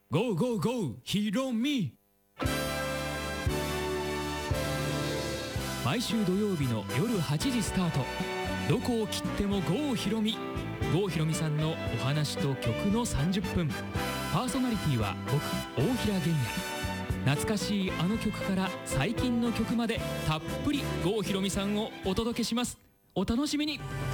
ゴーゴーゴーひろみ。毎週土曜日の夜8時スタート。どこを切っても郷ひろみ。郷ひろみさんのお話と曲の30分。パーソナリティは僕、大平玄也。懐かしいあの曲から最近の曲までたっぷり郷ひろみさんをお届けします。お楽しみに。